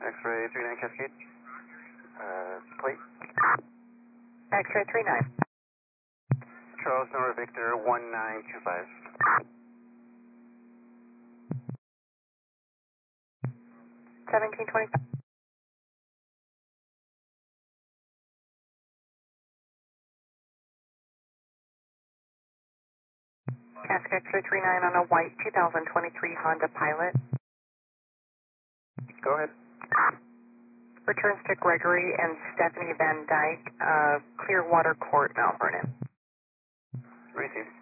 X-ray 39 Cascade. Plate. X-ray 39. Charles Nora Victor 1925. 1725. Cascade X-ray 39 on a white 2023 Honda Pilot. Go ahead. Returns to Gregory and Stephanie Van Dyke, Clearwater Court, Mount Vernon. Received.